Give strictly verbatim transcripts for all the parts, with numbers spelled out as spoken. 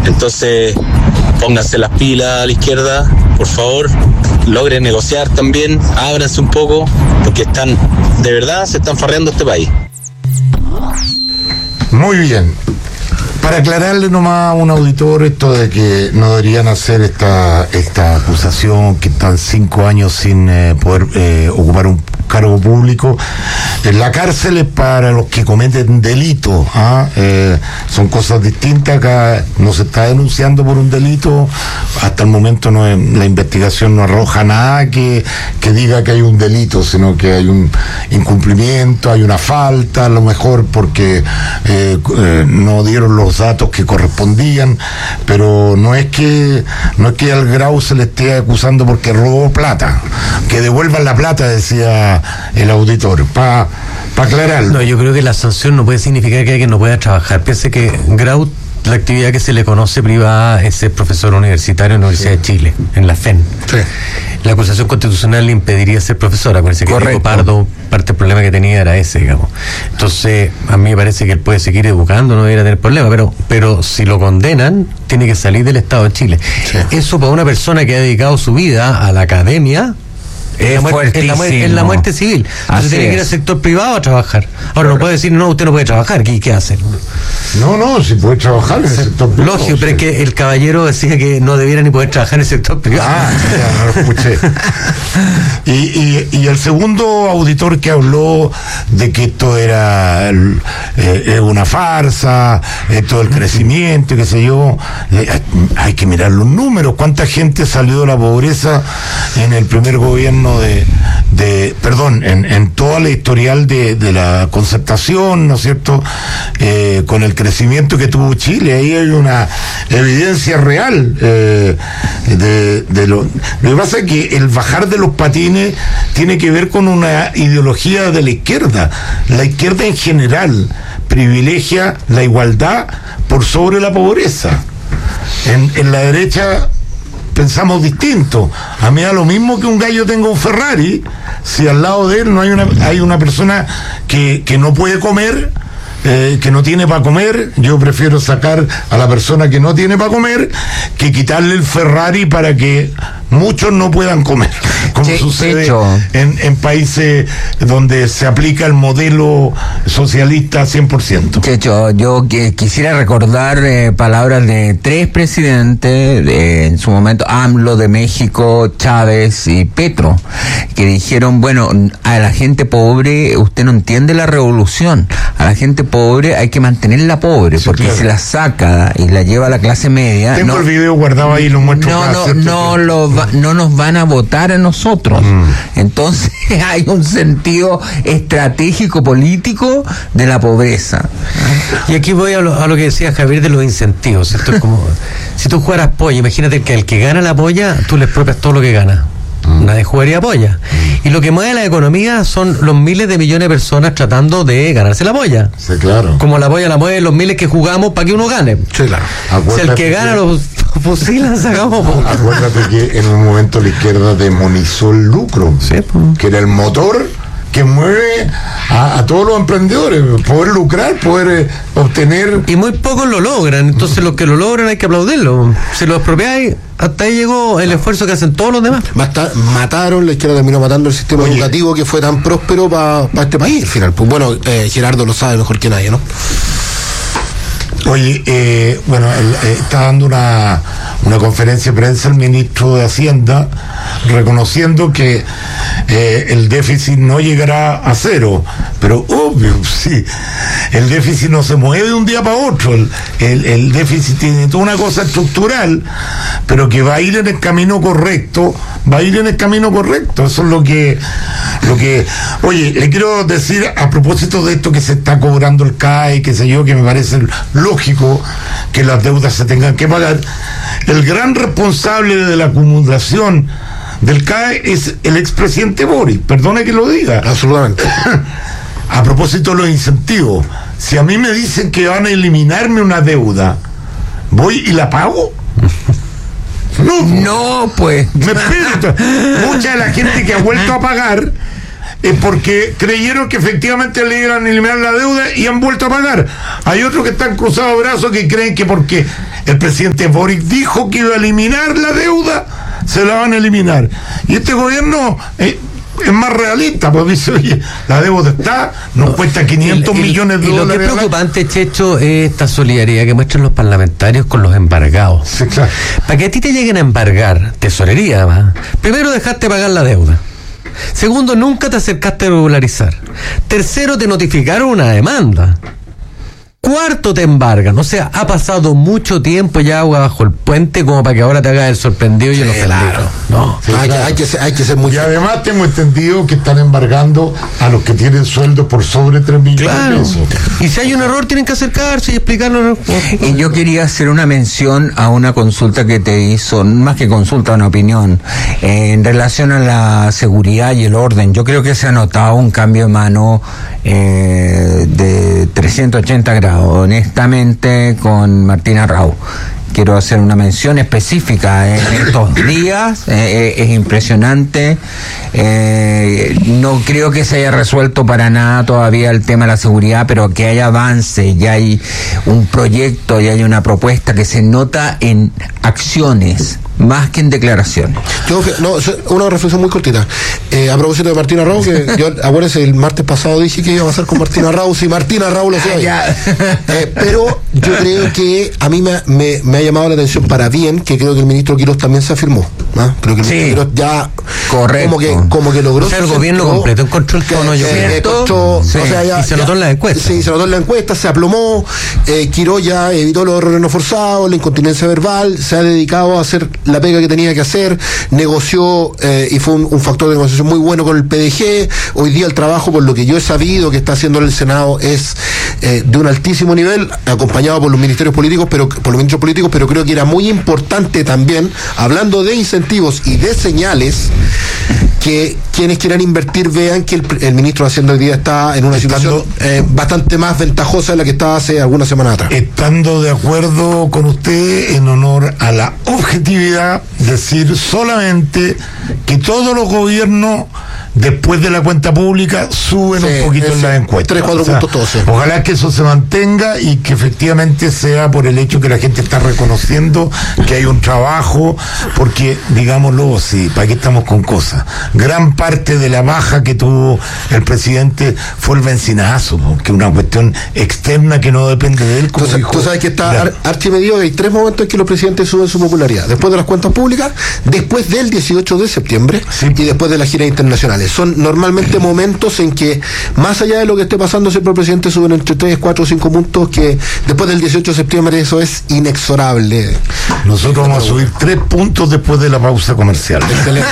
Entonces, pónganse las pilas a la izquierda, por favor, logren negociar también, ábranse un poco, porque están, de verdad, se están farreando este país. Muy bien. Para aclararle nomás a un auditor esto de que no deberían hacer esta esta acusación, que están cinco años sin eh, poder eh, ocupar un cargo público. En la cárcel es para los que cometen delitos, ¿ah? eh, son cosas distintas. Acá no se está denunciando por un delito, hasta el momento no es, la investigación no arroja nada que, que diga que hay un delito, sino que hay un incumplimiento, hay una falta, a lo mejor porque eh, eh, no dieron los datos que correspondían, pero no es que no es que al Grau se le esté acusando porque robó plata, que devuelvan la plata, decía el auditor, para pa aclararlo. No, yo creo que la sanción no puede significar que alguien no pueda trabajar. Piense que Grau, la actividad que se le conoce privada es ser profesor universitario en la Universidad sí. de Chile, en la F E N. Sí. La acusación constitucional le impediría ser profesor. Acuérdense que Rico Pardo, parte del problema que tenía era ese, digamos. Entonces, a mí me parece que él puede seguir educando, no debería tener problema, pero, pero si lo condenan, tiene que salir del Estado de Chile. Sí. Eso para una persona que ha dedicado su vida a la academia, Es, muerte, es, la muerte, es la muerte civil. Entonces tiene que ir al sector privado a trabajar. Ahora no puede decir, no, usted no puede trabajar. ¿Qué, qué hace? No, no, si puede trabajar en el sector privado. Lógico, pero sí. Es que el caballero decía que no debiera ni poder trabajar en el sector privado. Ah, ya, no lo escuché. y, y, y el segundo auditor que habló de que esto era eh, una farsa, esto del crecimiento y qué sé yo, eh, hay que mirar los números. ¿Cuánta gente salió de la pobreza en el primer gobierno de, de perdón, en, en toda la historial de, de la concertación, ¿no es cierto?, eh, con el crecimiento que tuvo Chile? Ahí hay una evidencia real eh, de, de lo, lo que pasa es que el bajar de los patines tiene que ver con una ideología de la izquierda. La izquierda en general privilegia la igualdad por sobre la pobreza. En, en la derecha pensamos distinto. A mí da lo mismo que un gallo tenga un Ferrari, si al lado de él no hay una hay una persona que, que no puede comer, eh, que no tiene para comer. Yo prefiero sacar a la persona que no tiene para comer que quitarle el Ferrari para que muchos no puedan comer, como sí, sucede en, en países donde se aplica el modelo socialista cien por ciento. De hecho, yo que, quisiera recordar eh, palabras de tres presidentes, de, en su momento AMLO de México, Chávez y Petro, que dijeron, bueno, a la gente pobre usted no entiende la revolución, a la gente pobre hay que mantenerla pobre, sí, porque claro, si la saca y la lleva a la clase media... Tengo no, el video guardado ahí, lo muestro. No, no, no lo va, no nos van a votar a nosotros. Mm. Entonces hay un sentido estratégico político de la pobreza. Y aquí voy a lo, a lo que decía Javier de los incentivos. Esto es como, si tú jugaras polla, imagínate que al que gana la polla, tú le expropias todo lo que gana. Nadie jugaría polla. Y lo que mueve la economía son los miles de millones de personas tratando de ganarse la polla. Sí, claro. Como la polla la mueven los miles que jugamos para que uno gane. Sí, claro. Si el que gana que... los fusilan, sacamos. Acuérdate que en un momento la izquierda demonizó el lucro, sí, pues, que era el motor que mueve a, a todos los emprendedores, poder lucrar, poder eh, obtener... Y muy pocos lo logran, entonces los que lo logran hay que aplaudirlo. Si lo expropiáis, hasta ahí llegó el esfuerzo que hacen todos los demás. Basta, mataron, la izquierda terminó matando el sistema Oye. educativo que fue tan próspero para pa este país al final. Pues bueno, eh, Gerardo lo sabe mejor que nadie, ¿no? Oye, eh, bueno, el, eh, está dando una, una conferencia de prensa el ministro de Hacienda reconociendo que eh, el déficit no llegará a cero, pero obvio, sí, el déficit no se mueve de un día para otro, el, el, el déficit tiene toda una cosa estructural, pero que va a ir en el camino correcto, va a ir en el camino correcto, eso es lo que, lo que, oye, le quiero decir a propósito de esto que se está cobrando el C A E, qué sé yo, que me parece lógico que las deudas se tengan que pagar. El gran responsable de la acumulación del C A E es el expresidente Boric, perdone que lo diga. Absolutamente. A propósito de los incentivos, si a mí me dicen que van a eliminarme una deuda, ¿voy y la pago? No, no, pues. Me espero. Mucha de la gente que ha vuelto a pagar es porque creyeron que efectivamente le iban a eliminar la deuda y han vuelto a pagar. Hay otros que están cruzados de brazos que creen que porque el presidente Boric dijo que iba a eliminar la deuda, se la van a eliminar. Y este gobierno eh, es más realista, porque dice, oye, la deuda está, nos cuesta quinientos millones de y dólares. Lo que es preocupante, Checho, es esta solidaridad que muestran los parlamentarios con los embargados. Sí, claro. Para que a ti te lleguen a embargar, tesorería además, primero dejaste pagar la deuda. Segundo, nunca te acercaste a regularizar. Tercero, te notificaron una demanda. Cuarto, te embargan. O sea, ha pasado mucho tiempo ya agua bajo el puente como para que ahora te hagas el sorprendido y el ofendido. Claro. No. Sí, hay, claro. que, hay, que ser, hay que ser muy... Y además tengo entendido que están embargando a los que tienen sueldo por sobre tres millones Claro. de pesos. Y si hay un error, tienen que acercarse y explicarlo. Y yo quería hacer una mención a una consulta que te hizo, más que consulta, una opinión, eh, en relación a la seguridad y el orden. Yo creo que se ha notado un cambio de mano eh, de trescientos ochenta grados, honestamente, con Martina Rau. Quiero hacer una mención específica en estos días, eh, es impresionante. Eh, no creo que se haya resuelto para nada todavía el tema de la seguridad, pero que hay avance, ya hay un proyecto, ya hay una propuesta que se nota en acciones, más que en declaraciones. Yo, no, una reflexión muy cortita. Eh, a propósito de Martina Rau, que yo, acuérdense, el martes pasado dije que iba a pasar con Martina Rau, si Martina Rau lo hacía. Eh, pero yo creo que a mí me, me, me ha llamado la atención para bien, que creo que el ministro Quirós también se afirmó. ¿no? Creo que el Sí. ministro Quirós ya Correcto. como que, como que logró... O sea, el su gobierno centro, completo encontró el tono, yo eh, creo. encontró, Sí. o sea, ya, Y se notó ya- en la encuesta. Sí, se notó en la encuesta, se aplomó, eh, Quirós ya evitó los errores no forzados, la incontinencia verbal, se ha dedicado a hacer la pega que tenía que hacer, negoció eh, y fue un, un factor de negociación muy bueno con el P D G. Hoy día el trabajo, por lo que yo he sabido que está haciendo el Senado, es eh, de un altísimo nivel, acompañado por los ministerios políticos, pero por los ministros políticos, pero creo que era muy importante también, hablando de incentivos y de señales, que quienes quieran invertir vean que el, el ministro de Hacienda hoy día está en una Estando- situación eh, bastante más ventajosa de la que estaba hace algunas semanas atrás. Estando de acuerdo con usted, en honor a la objetividad, decir solamente que todos los gobiernos, después de la cuenta pública, suben Sí, un poquito es en las encuestas. tres, cuatro O sea, puntos todos, sí. Ojalá que eso se mantenga y que efectivamente sea por el hecho que la gente está reconociendo que hay un trabajo, porque, digámoslo, sí, ¿para qué estamos con cosas? Gran parte de la baja que tuvo el presidente fue el benzinazo, que es una cuestión externa que no depende de él. Como Entonces, dijo, tú sabes que está claro. ar- archimedido, hay tres momentos en que los presidentes suben su popularidad: después de las cuentas públicas, después del dieciocho de septiembre Sí. y después de las giras internacionales. Son normalmente momentos en que, más allá de lo que esté pasando, siempre el presidente suben entre tres, cuatro, cinco puntos, que después del dieciocho de septiembre eso es inexorable. Nosotros vamos a subir tres puntos después de la pausa comercial. Excelente.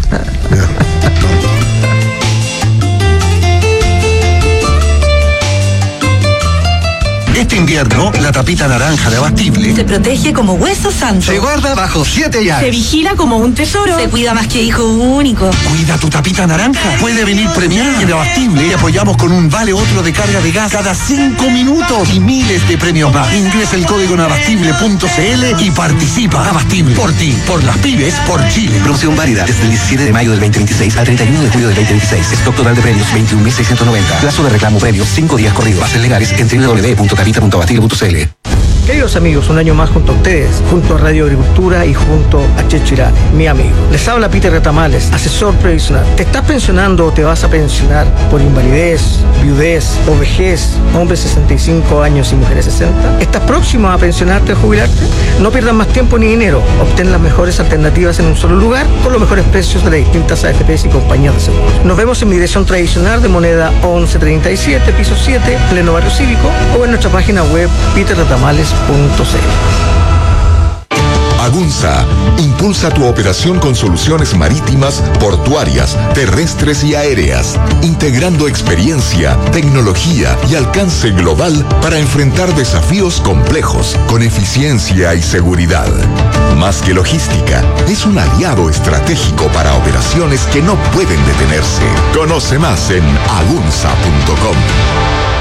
Este invierno, la tapita naranja de Abastible Se protege como hueso santo. se guarda bajo siete Se llaves. vigila como un tesoro. Se cuida más que hijo único. Cuida tu tapita naranja. Puede venir premiada en Abastible y apoyamos con un vale otro de carga de gas cada cinco minutos y miles de premios más. Ingresa el código en abastible punto c l y participa. Abastible. Por ti, por las pibes, por Chile. Promoción válida desde el diecisiete de mayo del veinte veintiséis al treinta y uno de julio del veinte veintiséis. Stock total de premios veintiún mil seiscientos noventa. Plazo de reclamo premios cinco días corridos. Bases legales en w w w punto tapita punto abastible punto c l. Queridos amigos, un año más junto a ustedes, junto a Radio Agricultura y junto a Chechirá, mi amigo. Les habla Peter Retamales, asesor previsional. ¿Te estás pensionando o te vas a pensionar por invalidez, viudez o vejez, hombres sesenta y cinco años y mujeres sesenta? ¿Estás próximo a pensionarte o jubilarte? No pierdas más tiempo ni dinero. Obtén las mejores alternativas en un solo lugar con los mejores precios de las distintas A F Pes y compañías de seguros. Nos vemos en mi dirección tradicional de moneda once treinta y siete, piso siete, pleno barrio cívico, o en nuestra página web peter retamales punto c l. Agunza impulsa tu operación con soluciones marítimas, portuarias, terrestres y aéreas, integrando experiencia, tecnología y alcance global para enfrentar desafíos complejos con eficiencia y seguridad. Más que logística, es un aliado estratégico para operaciones que no pueden detenerse. Conoce más en agunza punto com.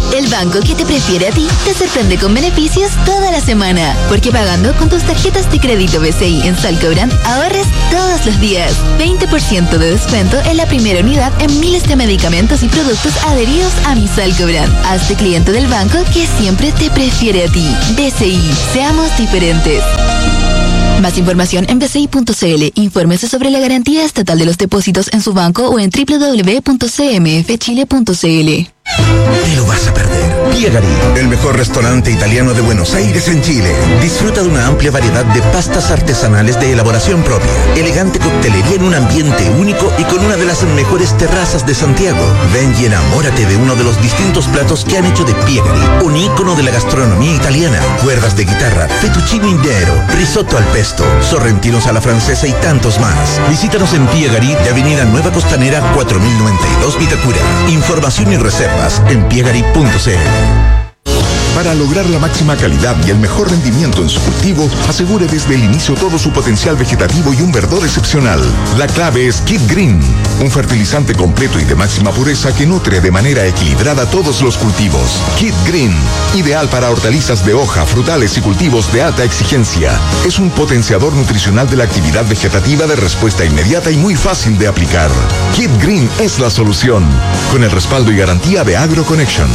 El banco que te prefiere a ti te sorprende con beneficios toda la semana. Porque pagando con tus tarjetas de crédito B C I en Salcobrand, ahorres todos los días. veinte por ciento de descuento en la primera unidad en miles de medicamentos y productos adheridos a mi Salcobrand. Hazte cliente del banco que siempre te prefiere a ti. B C I, seamos diferentes. Más información en b c i punto c l. Infórmese sobre la garantía estatal de los depósitos en su banco o en w w w punto c m f chile punto c l. Te lo vas a perder. Piegari, el mejor restaurante italiano de Buenos Aires en Chile. Disfruta de una amplia variedad de pastas artesanales de elaboración propia, elegante coctelería en un ambiente único y con una de las mejores terrazas de Santiago. Ven y enamórate de uno de los distintos platos que han hecho de Piegari un ícono de la gastronomía italiana. Cuerdas de guitarra, fettuccine intero, risotto al pesto, sorrentinos a la francesa y tantos más. Visítanos en Piegari de Avenida Nueva Costanera cuatro mil noventa y dos Vitacura. Información y reservas en piegari punto c l. Para lograr la máxima calidad y el mejor rendimiento en su cultivo, asegure desde el inicio todo su potencial vegetativo y un verdor excepcional. La clave es Kid Green, un fertilizante completo y de máxima pureza que nutre de manera equilibrada todos los cultivos. Kid Green, ideal para hortalizas de hoja, frutales y cultivos de alta exigencia. Es un potenciador nutricional de la actividad vegetativa de respuesta inmediata y muy fácil de aplicar. Kid Green es la solución, con el respaldo y garantía de AgroConnection.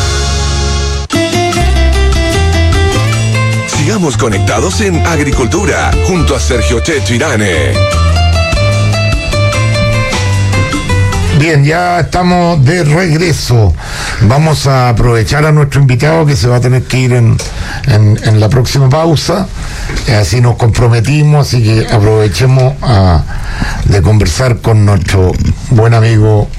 Sigamos conectados en Agricultura, junto a Sergio Checho Irane. Bien, ya estamos de regreso. Vamos a aprovechar a nuestro invitado que se va a tener que ir en, en, en la próxima pausa. Así nos comprometimos, así que aprovechemos a, de conversar con nuestro buen amigo.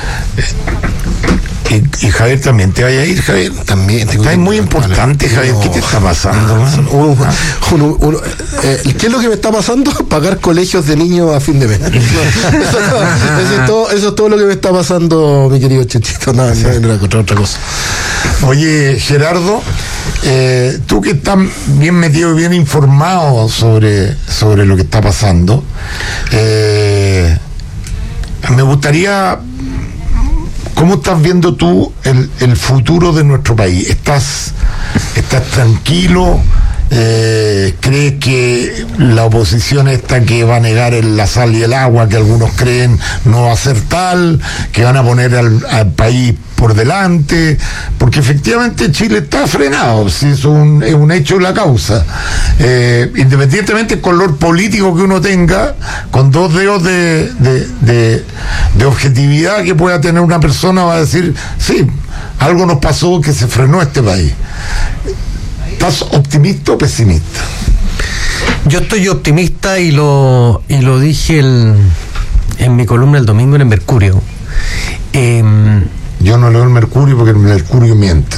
Y, y Javier también, ¿te vaya a ir, Javier? También. Está muy importante, Javier. ¿Qué te está pasando? Uno, uno, uno, eh, ¿Qué es lo que me está pasando? Pagar colegios de niños a fin de mes. Eso, eso, es todo, eso es todo lo que me está pasando, mi querido Chechito. No, no, no, no, otra cosa. Oye, Gerardo, eh, tú que estás bien metido y bien informado sobre, sobre lo que está pasando, eh, me gustaría... ¿Cómo estás viendo tú el, el futuro de nuestro país? ¿Estás, estás tranquilo? Eh, ¿Crees que la oposición esta que va a negar el, la sal y el agua, que algunos creen no va a ser tal, que van a poner al, al país por delante? Porque efectivamente Chile está frenado, si es un, es un hecho de la causa. Eh, independientemente del color político que uno tenga, con dos dedos de, de, de, de objetividad que pueda tener una persona, va a decir, sí, algo nos pasó que se frenó este país. ¿Estás optimista o pesimista? Yo estoy optimista y lo y lo dije el, en mi columna el domingo en el Mercurio. Eh, Yo no leo el Mercurio porque el Mercurio miente.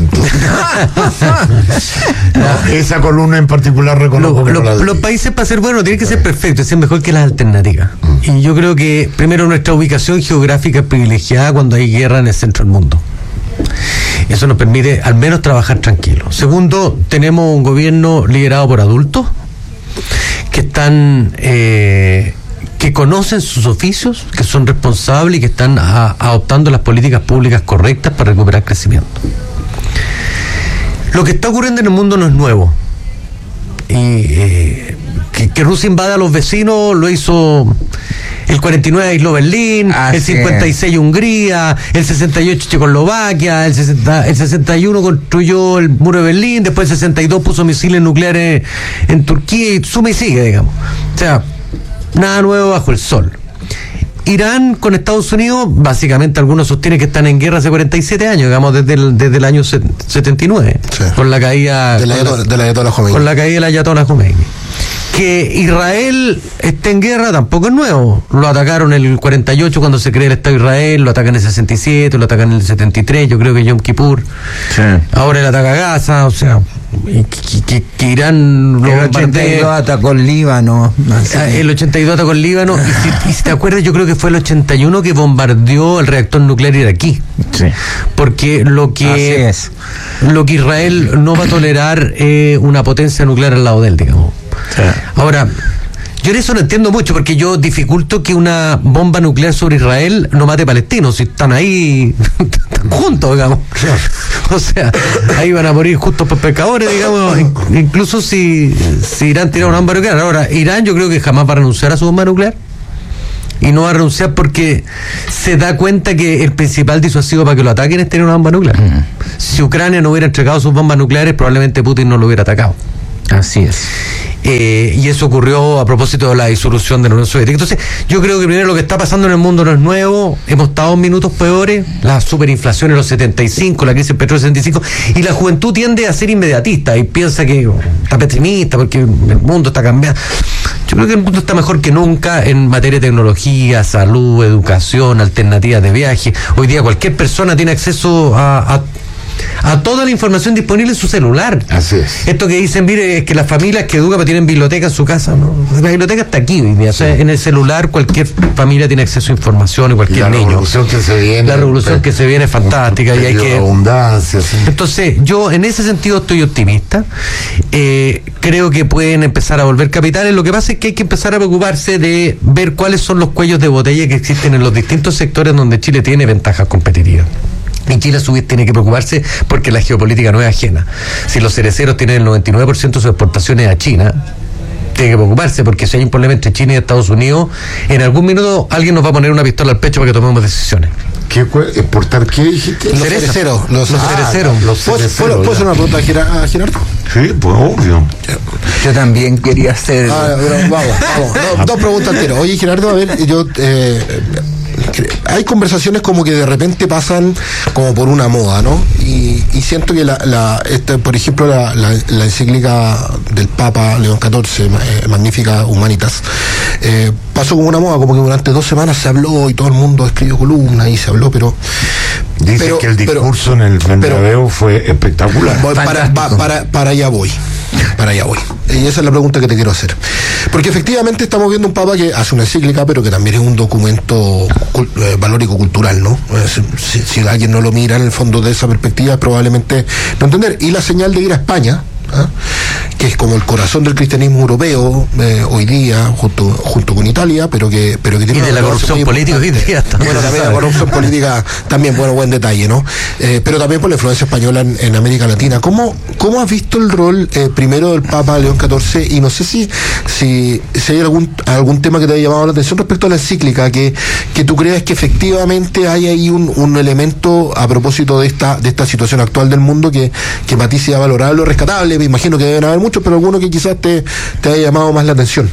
No, esa columna en particular reconozco lo, que lo, no Los países para ser buenos tienen que ser perfectos, ser mejor que las alternativas. Mm. Y yo creo que primero nuestra ubicación geográfica es privilegiada cuando hay guerra en el centro del mundo. Eso nos permite al menos trabajar tranquilo. Segundo, tenemos un gobierno liderado por adultos que están eh, que conocen sus oficios, que son responsables y que están a, adoptando las políticas públicas correctas para recuperar crecimiento. Lo que está ocurriendo en el mundo no es nuevo. Y eh, que, que Rusia invada a los vecinos lo hizo el cuarenta y nueve aisló Berlín, así el cincuenta y seis es. Hungría, el sesenta y ocho Checoslovaquia, el, sesenta, el sesenta y uno construyó el muro de Berlín, después el sesenta y dos puso misiles nucleares en Turquía y suma y sigue, digamos. O sea, nada nuevo bajo el sol. Irán con Estados Unidos, básicamente algunos sostienen que están en guerra hace cuarenta y siete años, digamos, desde el, desde el año setenta y nueve, sí. Con la caída de la, con la, de la Ayatollah Khomeini. Con la caída de la Ayatollah Khomeini. Que Israel esté en guerra tampoco es nuevo. Lo atacaron en el cuarenta y ocho cuando se crea el Estado de Israel, lo atacan en el sesenta y siete, lo atacan en el setenta y tres, yo creo que Yom Kippur. Sí. Ahora el ataca a Gaza, o sea, que, que, que Irán lo el ochenta y dos atacó el Líbano. Así. El ochenta y dos atacó el Líbano, y si, y si te acuerdas, yo creo que fue el ochenta y uno que bombardeó el reactor nuclear iraquí. Sí. Porque lo que, es. lo que Israel no va a tolerar es una potencia nuclear al lado de él, digamos. Sí. Ahora, Yo en eso no entiendo mucho, porque yo dificulto que una bomba nuclear sobre Israel no mate palestinos, si están ahí juntos, digamos. O sea, ahí van a morir justos por pecadores, digamos, incluso si, si Irán tira una bomba nuclear. Ahora, Irán yo creo que jamás va a renunciar a su bomba nuclear. Y no va a renunciar porque se da cuenta que el principal disuasivo para que lo ataquen es tener una bomba nuclear. Mm. Si Ucrania no hubiera entregado sus bombas nucleares, probablemente Putin no lo hubiera atacado. Así es. Eh, y eso ocurrió a propósito de la disolución de la Unión Soviética. Entonces, yo creo que primero lo que está pasando en el mundo no es nuevo. Hemos estado en minutos peores. La superinflación en los setenta y cinco, la crisis del petróleo en setenta y cinco. Y la juventud tiende a ser inmediatista y piensa que oh, está pesimista porque el mundo está cambiando. Yo creo que el mundo está mejor que nunca en materia de tecnología, salud, educación, alternativas de viaje. Hoy día cualquier persona tiene acceso a... a a toda la información disponible en su celular. Así es. Esto que dicen, mire, es que las familias que educan tienen biblioteca en su casa, ¿no? La biblioteca está aquí hoy día. Sí. O sea, en el celular cualquier familia tiene acceso a información y cualquier la niño. Revolución que se viene, la revolución que se viene es fantástica y hay que abundancia. Sí. Entonces, yo en ese sentido estoy optimista. Eh, creo que pueden empezar a volver capitales. Lo que pasa es que hay que empezar a preocuparse de ver cuáles son los cuellos de botella que existen en los distintos sectores donde Chile tiene ventajas competitivas. Y Chile a su vez tiene que preocuparse porque la geopolítica no es ajena. Si los cereceros tienen el noventa y nueve por ciento de sus exportaciones a China, tiene que preocuparse porque si hay un problema entre China y Estados Unidos, en algún minuto alguien nos va a poner una pistola al pecho para que tomemos decisiones. ¿Qué exportar qué dijiste? Los cereceros. Los, los ah, cereceros. Los cereceros. ¿Puedo hacer una pregunta a Gerardo? Sí, pues obvio. Yo también quería hacer. Ah, vamos, vamos. No, dos preguntas al tiro. Oye, Gerardo, a ver, yo. Eh, hay conversaciones como que de repente pasan como por una moda, ¿no? Y, y siento que la, la este, por ejemplo la, la, la encíclica del Papa León catorce, eh, Magnificat Humanitas, eh, pasó como una moda, como que durante dos semanas se habló y todo el mundo escribió columnas y se habló, pero dice pero, que el discurso pero, en el Bernabéu fue espectacular. Para, para, para, para allá voy. Para allá voy. Y esa es la pregunta que te quiero hacer. Porque efectivamente estamos viendo un Papa que hace una encíclica, pero que también es un documento eh, valórico-cultural, ¿no? Si, si alguien no lo mira en el fondo de esa perspectiva, probablemente no entender. Y la señal de ir a España, ¿ah? que es como el corazón del cristianismo europeo eh, hoy día, junto junto con Italia, pero que pero que tiene y de la corrupción política hoy día está. Bueno, también la corrupción política, también, bueno, buen detalle, ¿no? Eh, pero también por la influencia española en, en América Latina. ¿Cómo, cómo has visto el rol eh, primero del Papa León catorce? Y no sé si, si, si hay algún, algún tema que te haya llamado la atención respecto a la encíclica, que, que tú creas que efectivamente hay ahí un, un elemento a propósito de esta, de esta situación actual del mundo que, que para ti sea valorable o rescatable. Me imagino que deben haber muchos, pero alguno que quizás te, te haya llamado más la atención.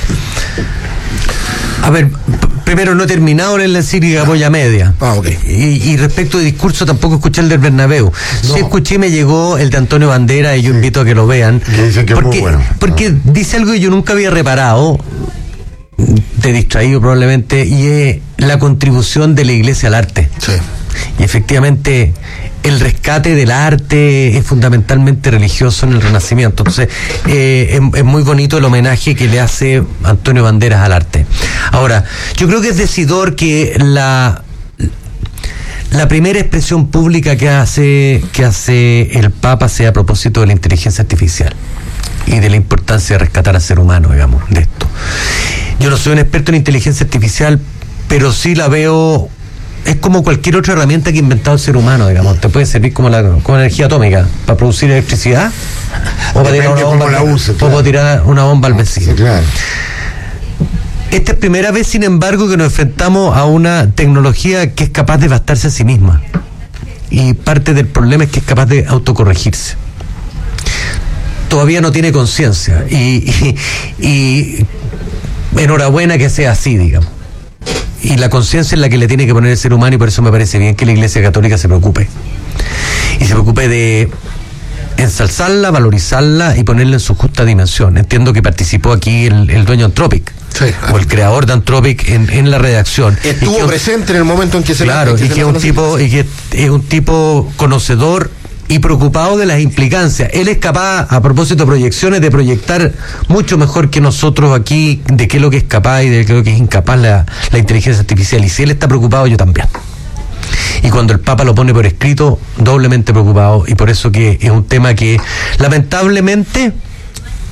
A ver, p- primero no he terminado en la encíclica Polla Media. Ah, ok. Y, y respecto de discurso tampoco escuché el del Bernabéu. No. Sí escuché, me llegó el de Antonio Bandera y yo invito a que lo vean. Que dice que porque, es muy bueno. Porque ah. dice algo que yo nunca había reparado, te he distraído probablemente, y es la contribución de la Iglesia al arte. Sí. Y efectivamente el rescate del arte es fundamentalmente religioso en el Renacimiento. Entonces eh, es, es muy bonito el homenaje que le hace Antonio Banderas al arte. Ahora, yo creo que es decidor que la la primera expresión pública que hace que hace el Papa sea a propósito de la inteligencia artificial y de la importancia de rescatar al ser humano, digamos, de esto. Yo no soy un experto en inteligencia artificial, pero sí la veo. Es como cualquier otra herramienta que ha inventado el ser humano, digamos. Te puede servir como la como energía atómica para producir electricidad o para tirar una bomba, la use, claro. o para tirar una bomba al vecino. Sí, claro. Esta es primera vez, sin embargo, que nos enfrentamos a una tecnología que es capaz de bastarse a sí misma. Y parte del problema es que es capaz de autocorregirse. Todavía no tiene conciencia. Y, y, y enhorabuena que sea así, digamos. Y la conciencia es la que le tiene que poner el ser humano, y por eso me parece bien que la Iglesia Católica se preocupe. Y se preocupe de ensalzarla, valorizarla y ponerla en su justa dimensión. Entiendo que participó aquí el, el dueño de Anthropic, sí, o el creador de Anthropic en, en la redacción. Estuvo que, presente en el momento en que se claro, la, y que es un tipo, y que es un tipo conocedor y preocupado de las implicancias. Él es capaz, a propósito de proyecciones, de proyectar mucho mejor que nosotros aquí de qué es lo que es capaz y de qué es lo que es incapaz la, la inteligencia artificial. Y si él está preocupado, yo también. Y cuando el Papa lo pone por escrito, doblemente preocupado, y por eso que es un tema que lamentablemente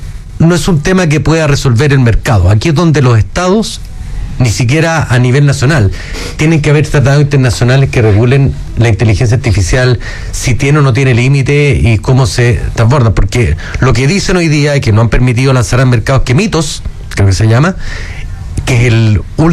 no es un tema que pueda resolver el mercado. Aquí es donde los estados, ni siquiera a nivel nacional, tienen que haber tratados internacionales que regulen la inteligencia artificial, si tiene o no tiene límite y cómo se transborda, porque lo que dicen hoy día es que no han permitido lanzar al mercado Quemitos, creo que se llama, que es el